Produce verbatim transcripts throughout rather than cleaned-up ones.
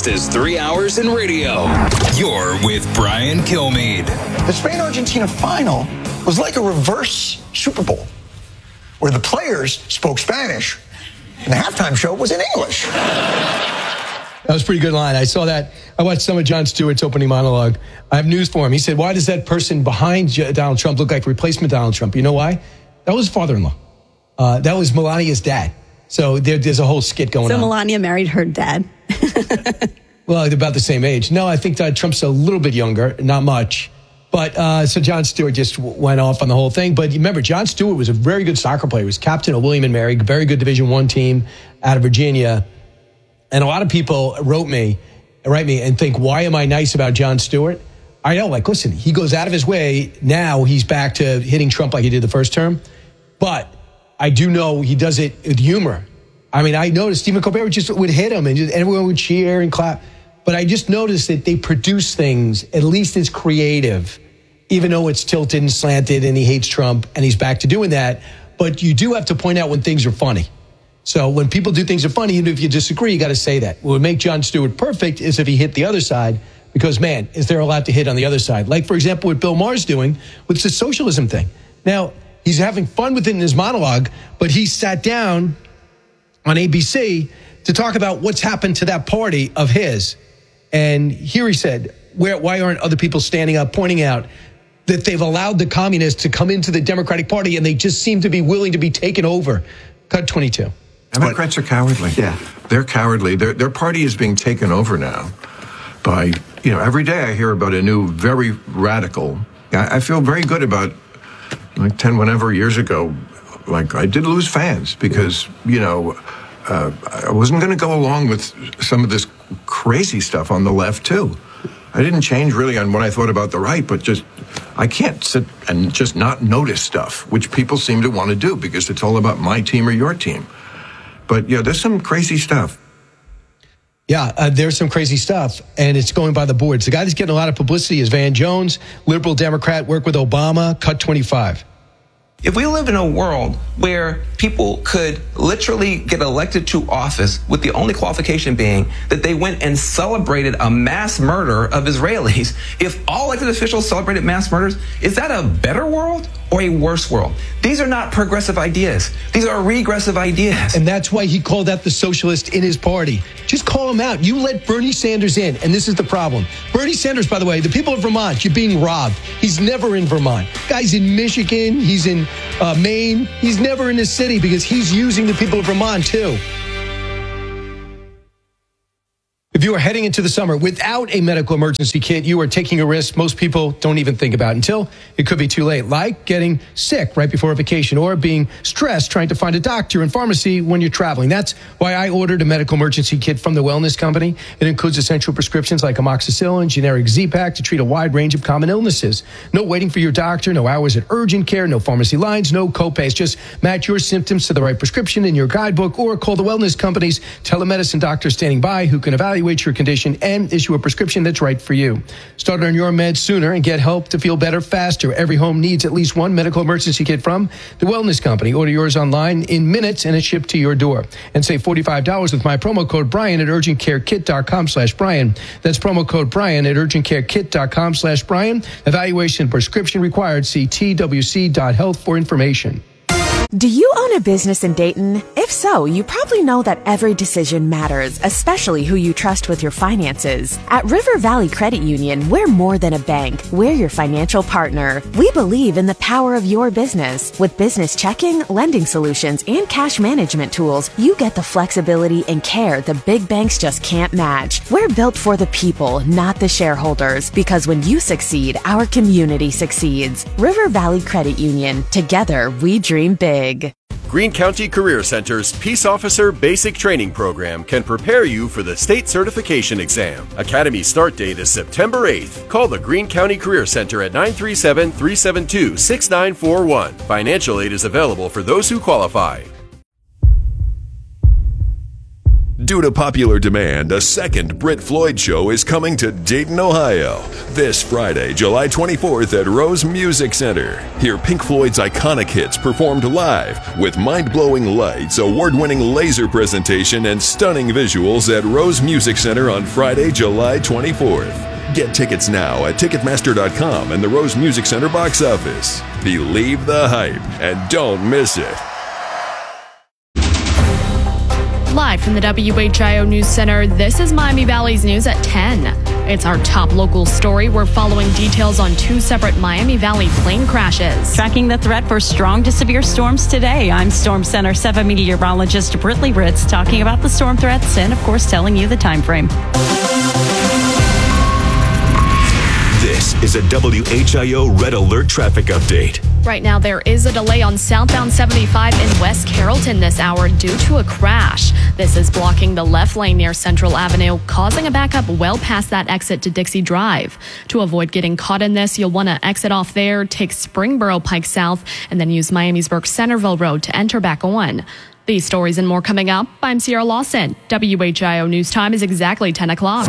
fastest three hours in radio. You're with Brian Kilmeade. The Spain-Argentina final was like a reverse Super Bowl, where the players spoke Spanish and the halftime show was in English. That was a pretty good line. I saw that. I watched some of Jon Stewart's opening monologue. I have news for him. He said, why does that person behind Donald Trump look like replacement Donald Trump? You know why? That was his father-in-law. Uh, that was Melania's dad. So there, there's a whole skit going so on. So Melania married her dad. Well, they're about the same age. No, I think that Trump's a little bit younger, not much. But uh, so Jon Stewart just w- went off on the whole thing. But remember, Jon Stewart was a very good soccer player. He was captain of William and Mary, very good Division One team out of Virginia. And a lot of people wrote me, write me and think, why am I nice about Jon Stewart? I know, like, listen, he goes out of his way. Now he's back to hitting Trump like he did the first term. But I do know he does it with humor. I mean, I noticed Stephen Colbert just would hit him and just, everyone would cheer and clap. But I just noticed that they produce things, at least it's creative, even though it's tilted and slanted and he hates Trump and he's back to doing that. But you do have to point out when things are funny. So when people do things that are funny, even if you disagree, you got to say that. What would make Jon Stewart perfect is if he hit the other side, because, man, is there a lot to hit on the other side? Like, for example, what Bill Maher's doing with the socialism thing. Now, he's having fun with it in his monologue, but he sat down on A B C to talk about what's happened to that party of his. And here he said, Where, why aren't other people standing up, pointing out that they've allowed the communists to come into the Democratic Party and they just seem to be willing to be taken over? Cut twenty-two. Democrats are cowardly. Yeah. They're cowardly. Their, their party is being taken over now by, you know, every day I hear about a new, very radical. I, I feel very good about, like ten, whenever years ago, like I did lose fans because, you know, uh, I wasn't going to go along with some of this crazy stuff on the left, too. I didn't change really on what I thought about the right, but just, I can't sit and just not notice stuff, which people seem to want to do because it's all about my team or your team. But, yeah, there's some crazy stuff. Yeah, uh, there's some crazy stuff, and it's going by the boards. The guy that's getting a lot of publicity is Van Jones, liberal Democrat, worked with Obama, cut twenty-five. If we live in a world where people could literally get elected to office with the only qualification being that they went and celebrated a mass murder of Israelis, if all elected officials celebrated mass murders, is that a better world or a worse world? These are not progressive ideas. These are regressive ideas. And that's why he called out the socialist in his party. Just call him out. You let Bernie Sanders in, and this is the problem. Bernie Sanders, by the way, the people of Vermont, you're being robbed. He's never in Vermont. Guy's in Michigan. He's in uh, Maine. He's never in the city because he's using the people of Vermont, too. If you are heading into the summer without a medical emergency kit, you are taking a risk most people don't even think about until it could be too late, like getting sick right before a vacation or being stressed trying to find a doctor and pharmacy when you're traveling. That's why I ordered a medical emergency kit from the Wellness Company. It includes essential prescriptions like amoxicillin, generic Z-Pak to treat a wide range of common illnesses. No waiting for your doctor, no hours at urgent care, no pharmacy lines, no copays. Just match your symptoms to the right prescription in your guidebook or call the Wellness Company's telemedicine doctor standing by who can evaluate your condition and issue a prescription that's right for you. Start on your meds sooner and get help to feel better faster. Every home needs at least one medical emergency kit from the Wellness Company. Order yours online in minutes and it's shipped to your door. And save forty-five dollars with my promo code Brian at urgentcarekit.com slash Brian. That's promo code Brian at urgentcarekit.com slash Brian. Evaluation and prescription required. See T W C dot health for information. Do you own a business in Dayton? If so, you probably know that every decision matters, especially who you trust with your finances. At River Valley Credit Union, we're more than a bank. We're your financial partner. We believe in the power of your business. With business checking, lending solutions, and cash management tools, you get the flexibility and care the big banks just can't match. We're built for the people, not the shareholders, because when you succeed, our community succeeds. River Valley Credit Union. Together, we dream big. Greene County Career Center's Peace Officer Basic Training Program can prepare you for the state certification exam. Academy start date is September eighth. Call the Greene County Career Center at nine three seven, three seven two, six nine four one. Financial aid is available for those who qualify. Due to popular demand, a second Brit Floyd show is coming to Dayton, Ohio, this Friday, July twenty-fourth at Rose Music Center. Hear Pink Floyd's iconic hits performed live with mind-blowing lights, award-winning laser presentation, and stunning visuals at Rose Music Center on Friday, July twenty-fourth. Get tickets now at Ticketmaster dot com and the Rose Music Center box office. Believe the hype and don't miss it. Live from the W H I O News Center, this is Miami Valley's News at ten. It's our top local story. We're following details on two separate Miami Valley plane crashes. Tracking the threat for strong to severe storms today. I'm Storm Center seven meteorologist Britley Ritz talking about the storm threats and, of course, telling you the time frame. This is a W H I O Red Alert traffic update. Right now, there is a delay on southbound seventy-five in West Carrollton this hour due to a crash. This is blocking the left lane near Central Avenue, causing a backup well past that exit to Dixie Drive. To avoid getting caught in this, you'll want to exit off there, take Springboro Pike South, and then use Miamisburg Centerville Road to enter back on. These stories and more coming up. I'm Sierra Lawson. W H I O News Time is exactly ten o'clock.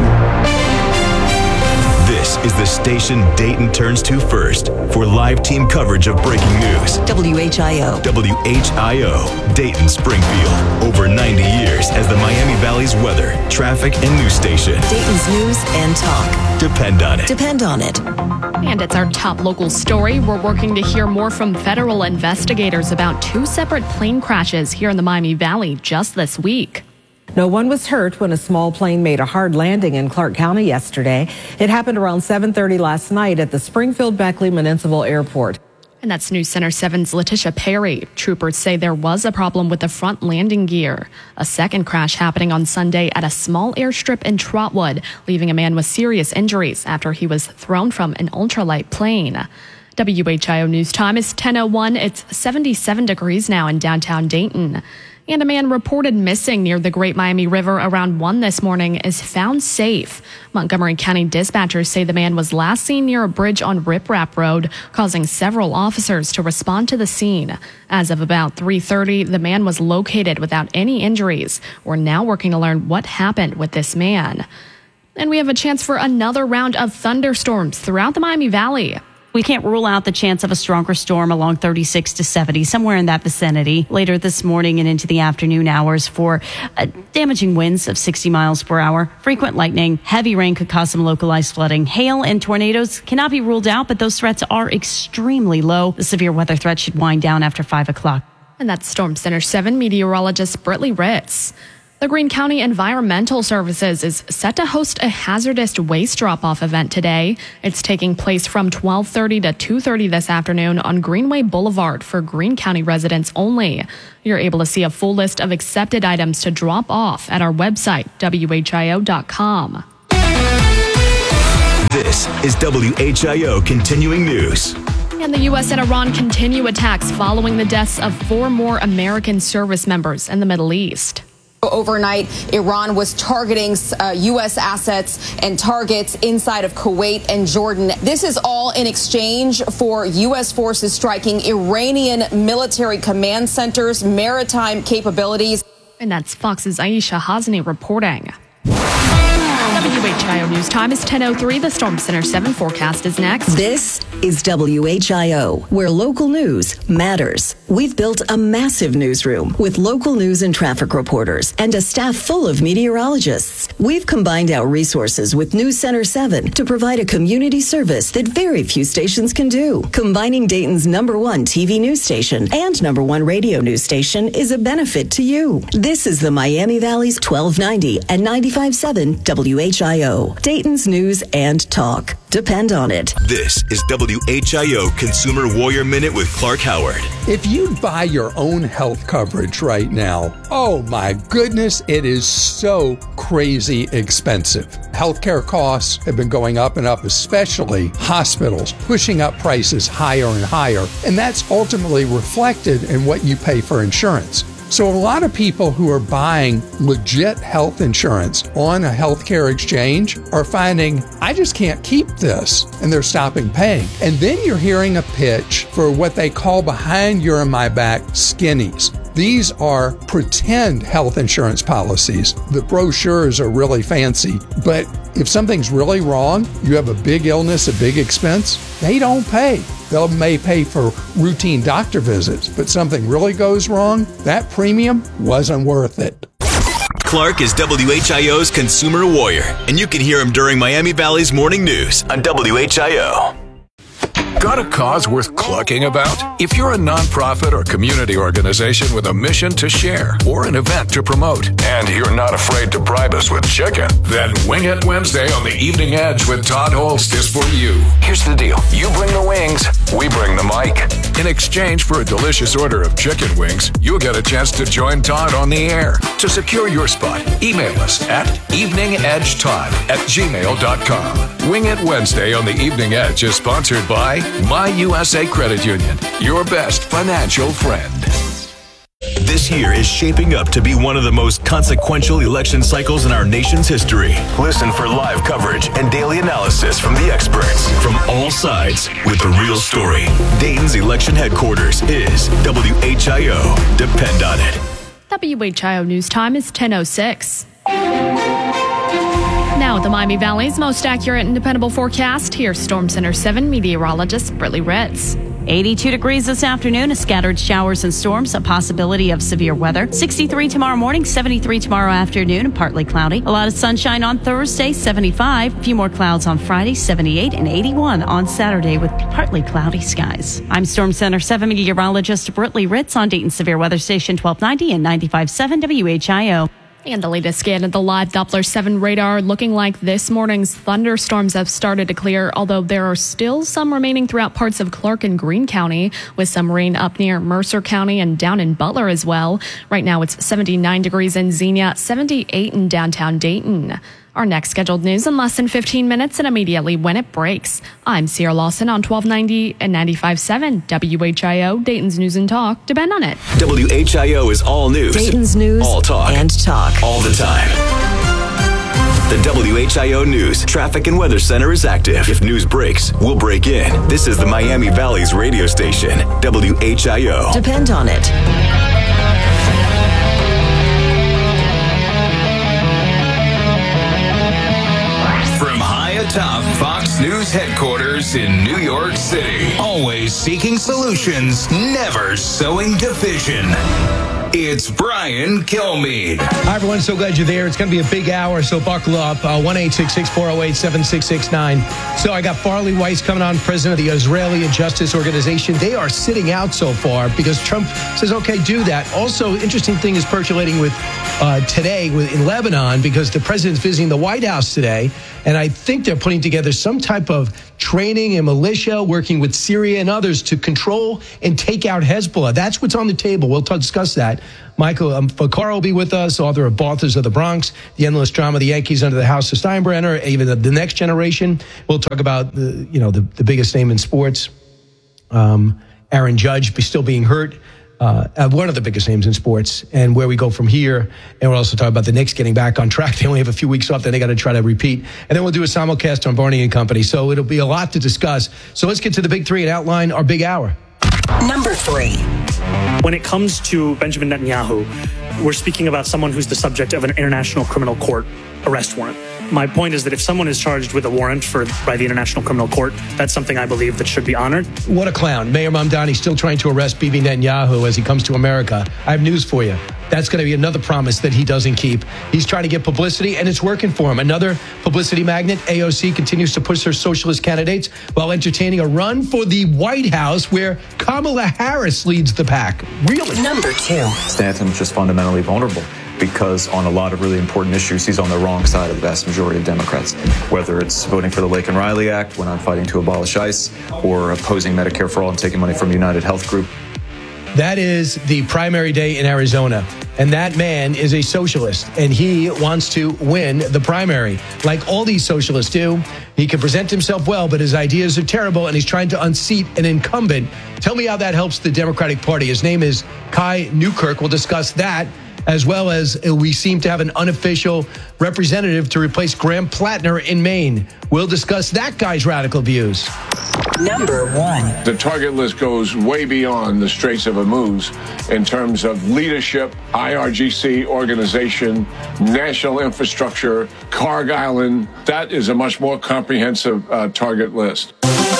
This is the station Dayton turns to first for live team coverage of breaking news. W H I O. W H I O, Dayton Springfield. Over ninety years as the Miami Valley's weather, traffic, and news station. Dayton's news and talk. Depend on it. Depend on it. And it's our top local story. We're working to hear more from federal investigators about two separate plane crashes here in the Miami Valley just this week. No one was hurt when a small plane made a hard landing in Clark County yesterday. It happened around seven thirty last night at the Springfield-Beckley Municipal Airport. And that's News Center seven's Letitia Perry. Troopers say there was a problem with the front landing gear. A second crash happening on Sunday at a small airstrip in Trotwood, leaving a man with serious injuries after he was thrown from an ultralight plane. W H I O News Time is ten oh one. It's seventy-seven degrees now in downtown Dayton. And a man reported missing near the Great Miami River around one this morning is found safe. Montgomery County dispatchers say the man was last seen near a bridge on Rip Rap Road, causing several officers to respond to the scene. As of about three thirty, the man was located without any injuries. We're now working to learn what happened with this man. And we have a chance for another round of thunderstorms throughout the Miami Valley. We can't rule out the chance of a stronger storm along thirty-six to seventy, somewhere in that vicinity, later this morning and into the afternoon hours for uh, damaging winds of sixty miles per hour. Frequent lightning, heavy rain could cause some localized flooding. Hail and tornadoes cannot be ruled out, but those threats are extremely low. The severe weather threat should wind down after five o'clock. And that's Storm Center seven meteorologist Britley Ritz. The Greene County Environmental Services is set to host a hazardous waste drop-off event today. It's taking place from twelve thirty to two thirty this afternoon on Greenway Boulevard for Greene County residents only. You're able to see a full list of accepted items to drop off at our website, W H I O dot com. This is W H I O Continuing News. And the U S and Iran continue attacks following the deaths of four more American service members in the Middle East. Overnight, Iran was targeting uh, U S assets and targets inside of Kuwait and Jordan. This is all in exchange for U S forces striking Iranian military command centers, maritime capabilities. And that's Fox's Aisha Hasni reporting. W H I O News Time is ten oh three. The Storm Center seven forecast is next. This is W H I O, where local news matters. We've built a massive newsroom with local news and traffic reporters and a staff full of meteorologists. We've combined our resources with News Center seven to provide a community service that very few stations can do. Combining Dayton's number one T V news station and number one radio news station is a benefit to you. This is the Miami Valley's twelve ninety and ninety-five point seven W H I O, Dayton's news and talk. Depend on it. This is W H I O Consumer Warrior Minute with Clark Howard. If you buy your own health coverage right now, oh my goodness, it is so crazy expensive. Healthcare costs have been going up and up, especially hospitals, pushing up prices higher and higher. And that's ultimately reflected in what you pay for insurance. So a lot of people who are buying legit health insurance on a healthcare exchange are finding, I just can't keep this, and they're stopping paying. And then you're hearing a pitch for what they call behind your and my back skinnies. These are pretend health insurance policies. The brochures are really fancy, but if something's really wrong, you have a big illness, a big expense, they don't pay. They may pay for routine doctor visits, but something really goes wrong, that premium wasn't worth it. Clark is W H I O's consumer warrior, and you can hear him during Miami Valley's morning news on W H I O. Got a cause worth clucking about? If you're a nonprofit or community organization with a mission to share or an event to promote, and you're not afraid to bribe us with chicken, then Wing It Wednesday on the Evening Edge with Todd Holst is for you. Here's the deal. You bring the wings, we bring the mic. In exchange for a delicious order of chicken wings, you'll get a chance to join Todd on the air. To secure your spot, email us at eveningedgetodd at gmail dot com. Wing It Wednesday on the Evening Edge is sponsored by My U S A Credit Union, your best financial friend. This year is shaping up to be one of the most consequential election cycles in our nation's history. Listen for live coverage and daily analysis from the experts from all sides with the real story. Dayton's election headquarters is W H I O. Depend on it. W H I O News Time is ten oh six. Now, the Miami Valley's most accurate and dependable forecast. Here's Storm Center seven meteorologist Brittany Ritz. eighty-two degrees this afternoon, scattered showers and storms, a possibility of severe weather. sixty-three tomorrow morning, seventy-three tomorrow afternoon, partly cloudy. A lot of sunshine on Thursday, seventy-five. A few more clouds on Friday, seventy-eight, and eighty-one on Saturday with partly cloudy skies. I'm Storm Center seven meteorologist Brittany Ritz on Dayton Severe Weather Station twelve ninety and ninety-five point seven W H I O. And the latest scan of the live Doppler seven radar looking like this morning's thunderstorms have started to clear, although there are still some remaining throughout parts of Clark and Greene County, with some rain up near Mercer County and down in Butler as well. Right now it's seventy-nine degrees in Xenia, seventy-eight in downtown Dayton. Our next scheduled news in less than fifteen minutes and immediately when it breaks. I'm Sierra Lawson on twelve ninety and ninety-five point seven W H I O, Dayton's News and Talk. Depend on it. W H I O is all news. Dayton's News all talk. and talk. All the time. The W H I O News Traffic and Weather Center is active. If news breaks, we'll break in. This is the Miami Valley's radio station, W H I O. Depend on it. From high atop Fox News headquarters in New York City, always seeking solutions, never sowing division. It's Brian Kilmeade. Hi, everyone. So glad you're there. It's going to be a big hour, so buckle up. Uh, one eight six six, four oh eight, seven six six nine. So I got Farley Weiss coming on, president of the Israeli Justice Organization. They are sitting out so far because Trump says, okay, do that. Also, interesting thing is percolating with uh, today with, in Lebanon, because the president's visiting the White House today. And I think they're putting together some type of training and militia, working with Syria and others to control and take out Hezbollah. That's what's on the table. We'll t- discuss that. Michael um, Vaccaro will be with us, author of Authors of the Bronx, The Endless Drama, The Yankees Under the House of Steinbrenner, even the, the Next Generation. We'll talk about the, you know, the, the biggest name in sports, um, Aaron Judge, still being hurt. Uh, one of the biggest names in sports, and where we go from here. And we'll also talk about the Knicks getting back on track. They only have a few weeks off, then they got to try to repeat. And then we'll do a simulcast on Barney and Company. So it'll be a lot to discuss. So let's get to the big three and outline our big hour. Number three. When it comes to Benjamin Netanyahu, we're speaking about someone who's the subject of an international criminal court arrest warrant. My point is that if someone is charged with a warrant for by the International Criminal Court, that's something I believe that should be honored. What a clown. Mayor Mamdani still trying to arrest Bibi Netanyahu as he comes to America. I have news for you. That's going to be another promise that he doesn't keep. He's trying to get publicity, and it's working for him. Another publicity magnet, A O C, continues to push their socialist candidates while entertaining a run for the White House where Kamala Harris leads the pack. Really? Number two. Stanton's just fundamentally vulnerable, because on a lot of really important issues, he's on the wrong side of the vast majority of Democrats, whether it's voting for the Laken Riley Act when I'm fighting to abolish ICE, or opposing Medicare for all and taking money from United Health Group. That is the primary day in Arizona. And that man is a socialist, and he wants to win the primary. Like all these socialists do, he can present himself well, but his ideas are terrible, and he's trying to unseat an incumbent. Tell me how that helps the Democratic Party. His name is Kai Newkirk. We'll discuss that, as well as we seem to have an unofficial representative to replace Graham Plattner in Maine. We'll discuss that guy's radical views. Number one. The target list goes way beyond the Straits of Hormuz in terms of leadership, I R G C organization, national infrastructure, Karg Island. That is a much more comprehensive uh, target list.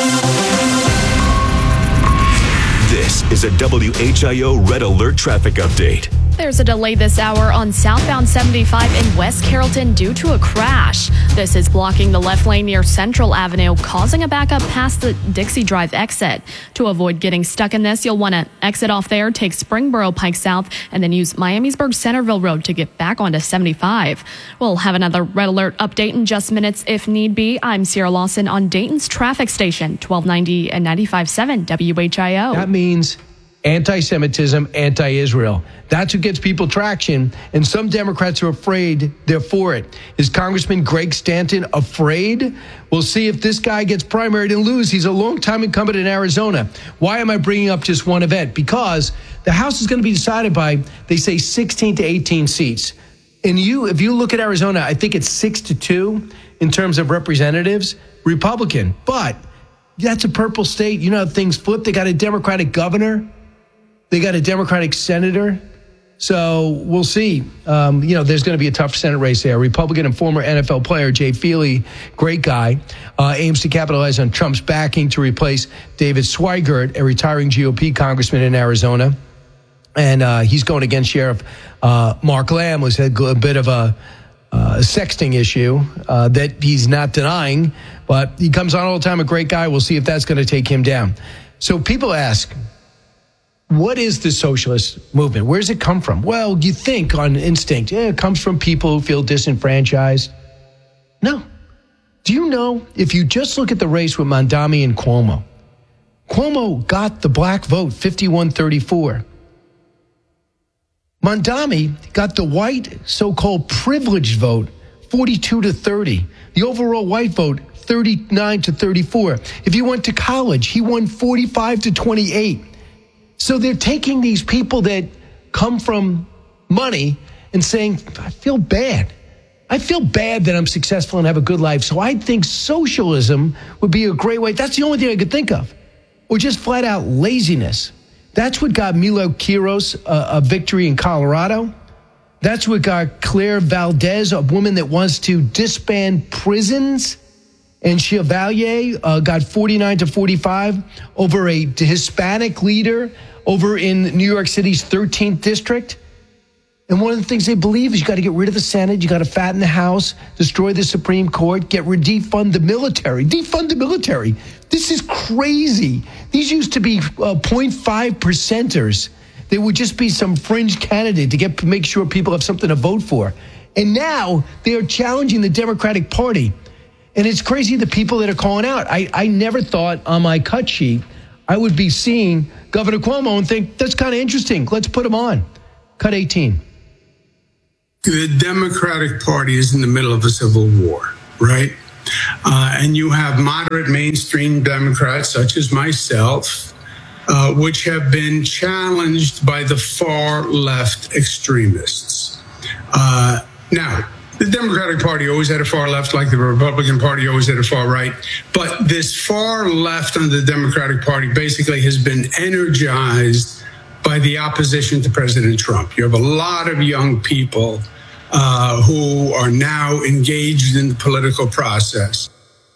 This is a W H I O Red Alert traffic update. There's a delay this hour on southbound seventy-five in West Carrollton due to a crash. This is blocking the left lane near Central Avenue, causing a backup past the Dixie Drive exit. To avoid getting stuck in this, you'll want to exit off there, take Springboro Pike South, and then use Miamisburg Centerville Road to get back onto seventy-five. We'll have another Red Alert update in just minutes if need be. I'm Sierra Lawson on Dayton's traffic station, twelve ninety and ninety-five point seven W H I O. That means anti-Semitism, anti-Israel. That's what gets people traction, and some Democrats are afraid they're for it. Is Congressman Greg Stanton afraid? We'll see if this guy gets primaried and lose. He's a longtime incumbent in Arizona. Why am I bringing up just one event? Because the House is going to be decided by, they say, sixteen to eighteen seats. And you, if you look at Arizona, I think it's six to two in terms of representatives, Republican. But that's a purple state. You know how things flip. They got a Democratic governor. They got a Democratic senator. So we'll see. Um, you know, there's going to be a tough Senate race there. Republican and former N F L player Jay Feely, great guy, uh, aims to capitalize on Trump's backing to replace David Swigert, a retiring G O P congressman in Arizona. And uh, he's going against Sheriff uh, Mark Lamb, who's had a bit of a uh, sexting issue uh, that he's not denying. But he comes on all the time, a great guy. We'll see if that's going to take him down. So people ask, what is the socialist movement? Where does it come from? Well, you think on instinct, yeah, it comes from people who feel disenfranchised. No. Do you know, if you just look at the race with Mamdani and Cuomo, Cuomo got the black vote fifty-one thirty-four. Mamdani got the white so-called privileged vote forty-two to thirty. The overall white vote thirty-nine to thirty-four. If you went to college, he won forty-five to twenty-eight. So they're taking these people that come from money and saying, I feel bad. I feel bad that I'm successful and have a good life. So I think socialism would be a great way. That's the only thing I could think of. Or just flat out laziness. That's what got Milo Quiros a, a victory in Colorado. That's what got Claire Valdez, a woman that wants to disband prisons. And Chevalier uh, got forty-nine to forty-five over a Hispanic leader over in New York City's thirteenth district. And one of the things they believe is you got to get rid of the Senate, you got to fatten the House, destroy the Supreme Court, get rid, defund the military. Defund the military. This is crazy. These used to be uh, zero point five percenters. They would just be some fringe candidate to get make sure people have something to vote for. And now they are challenging the Democratic Party. And it's crazy the people that are calling out. I, I never thought on my cut sheet I would be seeing Governor Cuomo and think, that's kind of interesting. Let's put him on. Cut eighteen. The Democratic Party is in the middle of a civil war, right? Uh, and you have moderate mainstream Democrats, such as myself, uh, which have been challenged by the far left extremists. Uh, now, the Democratic Party always had a far left, like the Republican Party always had a far right. But this far left on the Democratic Party basically has been energized by the opposition to President Trump. You have a lot of young people uh, who are now engaged in the political process.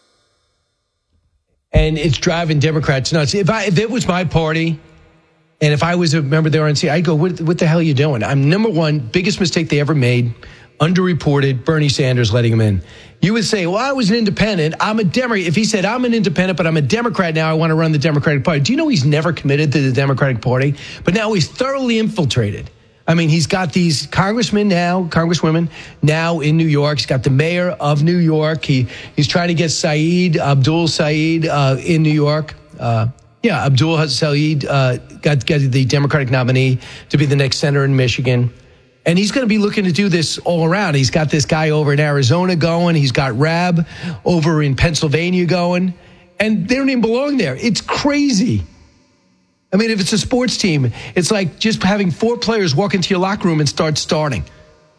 And it's driving Democrats nuts. If I, if it was my party, and if I was a member of the R N C, I'd go, what, what the hell are you doing? I'm number one, biggest mistake they ever made. Underreported, Bernie Sanders letting him in. You would say, well, I was an independent. I'm a Democrat. If he said, I'm an independent, but I'm a Democrat now, I want to run the Democratic Party. Do you know he's never committed to the Democratic Party? But now he's thoroughly infiltrated. I mean, he's got these congressmen now, congresswomen now in New York. He's got the mayor of New York. He He's trying to get Saeed, Abdul Saeed uh, in New York. Uh, yeah, Abdul Saeed uh, got, got the Democratic nominee to be the next senator in Michigan. And he's going to be looking to do this all around. He's got this guy over in Arizona going. He's got Rabb over in Pennsylvania going. And they don't even belong there. It's crazy. I mean, if it's a sports team, it's like just having four players walk into your locker room and start starting,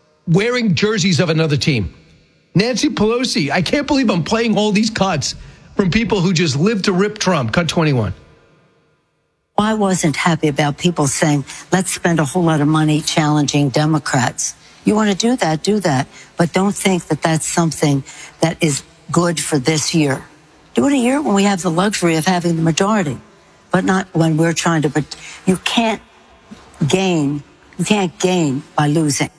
wearing jerseys of another team. Nancy Pelosi, I can't believe I'm playing all these cuts. from people who just live to rip Trump. Cut twenty-one. I wasn't happy about people saying, let's spend a whole lot of money challenging Democrats. You want to do that, do that. But don't think that that's something that is good for this year. Do it a year when we have the luxury of having the majority, but not when we're trying to. But you can't gain. You can't gain by losing.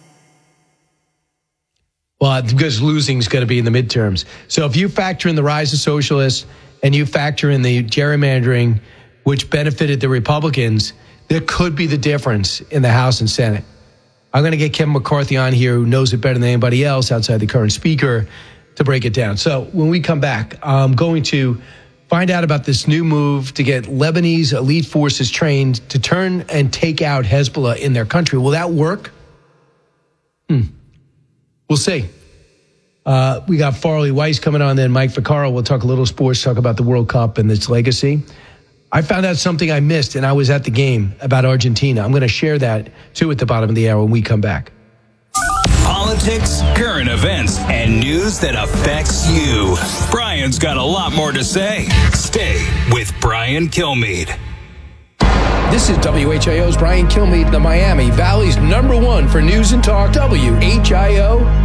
Well, because losing is going to be in the midterms. So if you factor in the rise of socialists and you factor in the gerrymandering, which benefited the Republicans, there could be the difference in the House and Senate. I'm going to get Kevin McCarthy on here, who knows it better than anybody else outside the current speaker, to break it down. So when we come back, I'm going to find out about this new move to get Lebanese elite forces trained to turn and take out Hezbollah in their country. Will that work? Hmm. We'll see. Uh, we got Farley Weiss coming on, then Mike Vaccaro. We'll talk a little sports, talk about the World Cup and its legacy. I found out something I missed, and I was at the game about Argentina. I'm going to share that, too, at the bottom of the hour when we come back. Politics, current events, and news that affects you. Brian's got a lot more to say. Stay with Brian Kilmeade. This is W H I O's Brian Kilmeade, the Miami Valley's number one for news and talk, W H I O.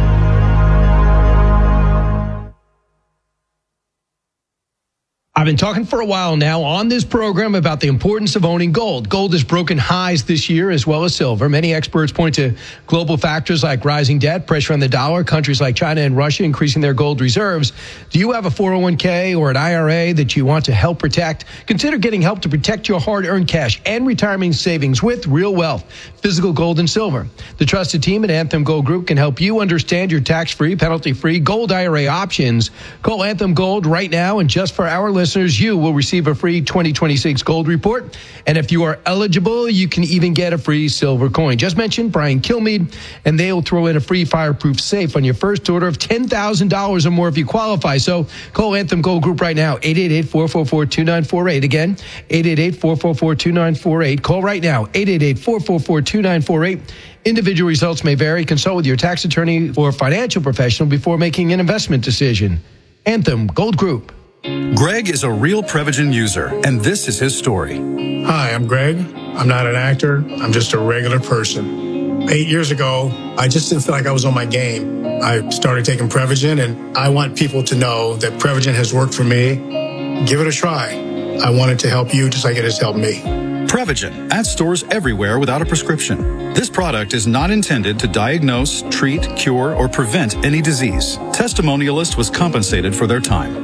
I've been talking for a while now on this program about the importance of owning gold. Gold has broken highs this year as well as silver. Many experts point to global factors like rising debt, pressure on the dollar, countries like China and Russia increasing their gold reserves. Do you have a four oh one k or an I R A that you want to help protect? Consider getting help to protect your hard-earned cash and retirement savings with Real Wealth, physical gold and silver. The trusted team at Anthem Gold Group can help you understand your tax-free, penalty-free gold I R A options. Call Anthem Gold right now, and just for our listeners, you will receive a free twenty twenty-six gold report. And if you are eligible, you can even get a free silver coin. Just mention Brian Kilmeade, and they'll throw in a free fireproof safe on your first order of ten thousand dollars or more if you qualify. So call Anthem Gold Group right now, eight eight eight, four four four, two nine four eight. Again, eight eight eight, four four four, two nine four eight. Call right now, eight eight eight, four four four, two nine four eight. Individual results may vary. Consult with your tax attorney or financial professional before making an investment decision. Anthem Gold Group. Greg is a real Prevagen user, and this is his story. Hi, I'm Greg. I'm not an actor. I'm just a regular person. Eight years ago, I just didn't feel like I was on my game. I started taking Prevagen, and I want people to know that Prevagen has worked for me. Give it a try. I want it to help you just like it has helped me. Prevagen, at stores everywhere without a prescription. This product is not intended to diagnose, treat, cure, or prevent any disease. Testimonialist was compensated for their time.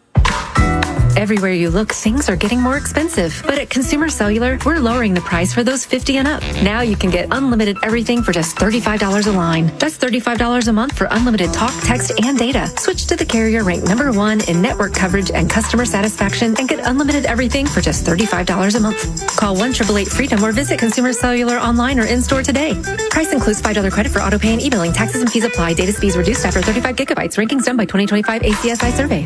Everywhere you look, things are getting more expensive. But at Consumer Cellular, we're lowering the price for those fifty and up. Now you can get unlimited everything for just thirty-five dollars a line. That's thirty-five dollars a month for unlimited talk, text, and data. Switch to the carrier ranked number one in network coverage and customer satisfaction and get unlimited everything for just thirty-five dollars a month. Call one eight eight eight, freedom or visit Consumer Cellular online or in-store today. Price includes five dollars credit for auto pay and e-billing. Taxes and fees apply. Data speeds reduced after thirty-five gigabytes. Rankings done by twenty twenty-five A C S I survey.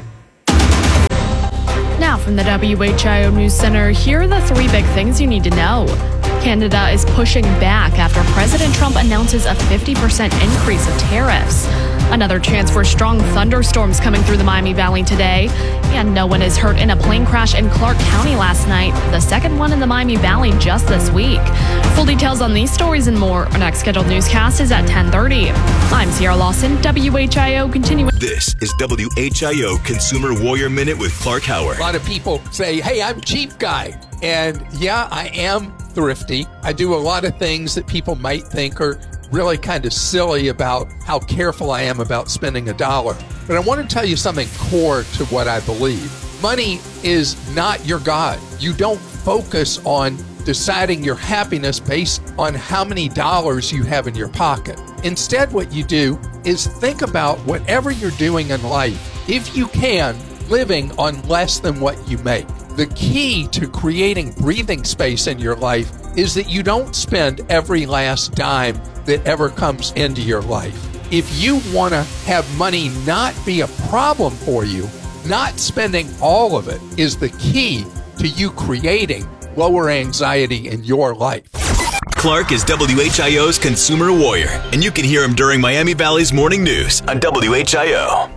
Now from the W H I O News Center, here are the three big things you need to know. Canada is pushing back after President Trump announces a fifty percent increase of tariffs. Another chance for strong thunderstorms coming through the Miami Valley today. And no one is hurt in a plane crash in Clark County last night, the second one in the Miami Valley just this week. Full details on these stories and more. Our next scheduled newscast is at ten thirty. I'm Sierra Lawson, W H I O continuing. This is W H I O Consumer Warrior Minute with Clark Howard. A lot of people say, hey, I'm cheap guy. And yeah, I am thrifty. I do a lot of things that people might think are really kind of silly about how careful I am about spending a dollar. But I want to tell you something core to what I believe. Money is not your God. You don't focus on deciding your happiness based on how many dollars you have in your pocket. Instead, what you do is think about whatever you're doing in life, if you can, living on less than what you make. The key to creating breathing space in your life is that you don't spend every last dime that ever comes into your life. If you want to have money not be a problem for you, not spending all of it is the key to you creating lower anxiety in your life. Clark is W H I O's Consumer Warrior, and you can hear him during Miami Valley's morning news on W H I O.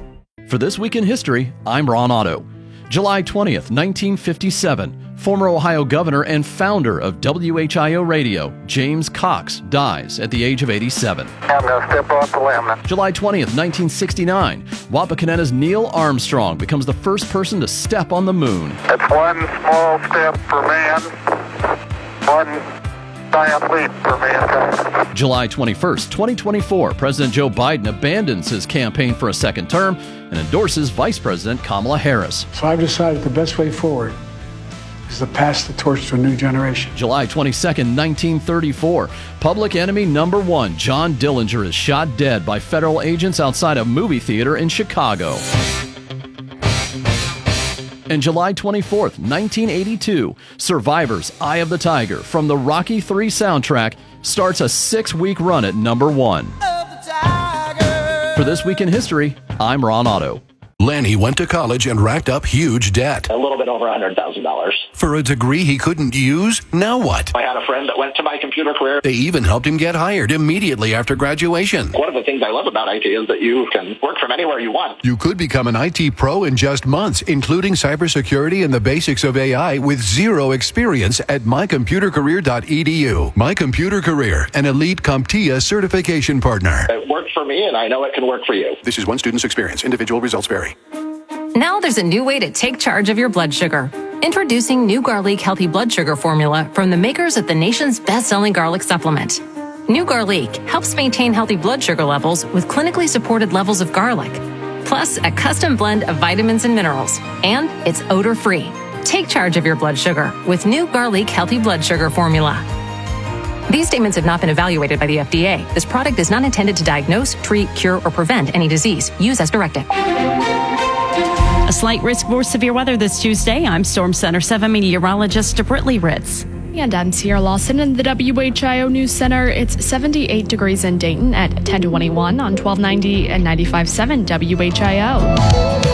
For This Week in History, I'm Ron Otto. July twentieth, nineteen fifty-seven, former Ohio governor and founder of W H I O Radio, James Cox, dies at the age of eighty-seven. I'm going to step off the limb. July twentieth, nineteen sixty-nine, Wapakoneta's Neil Armstrong becomes the first person to step on the moon. It's one small step for man, one giant leap for mankind. July twenty-first, twenty twenty-four, President Joe Biden abandons his campaign for a second term and endorses Vice President Kamala Harris. So I've decided the best way forward is to pass the torch to a new generation. July twenty-second, nineteen thirty-four, public enemy number one, John Dillinger, is shot dead by federal agents outside a movie theater in Chicago. And July twenty-fourth, nineteen eighty-two, Survivor's Eye of the Tiger from the Rocky three soundtrack starts a six-week run at number one. For This Week in History, I'm Ron Otto. Lanny went to college and racked up huge debt. A little bit over one hundred thousand dollars. For a degree he couldn't use? Now what? I had a friend that went to my computer career. They even helped him get hired immediately after graduation. One of the things I love about I T is that you can work from anywhere you want. You could become an I T pro in just months, including cybersecurity and the basics of A I with zero experience at my computer career dot e d u. My Computer Career, an elite CompTIA certification partner. It worked for me, and I know it can work for you. This is one student's experience. Individual results vary. Now there's a new way to take charge of your blood sugar. Introducing new Garlic Healthy Blood Sugar Formula from the makers of the nation's best-selling garlic supplement. New Garlic helps maintain healthy blood sugar levels with clinically supported levels of garlic, plus a custom blend of vitamins and minerals, and it's odor-free. Take charge of your blood sugar with New Garlic Healthy Blood Sugar Formula. These statements have not been evaluated by the F D A. This product is not intended to diagnose, treat, cure, or prevent any disease. Use as directed. A slight risk for severe weather this Tuesday. I'm Storm Center seven meteorologist Britley Ritz. And I'm Sierra Lawson in the W H I O News Center. It's seventy-eight degrees in Dayton at ten twenty-one on twelve ninety and ninety-five point seven W H I O.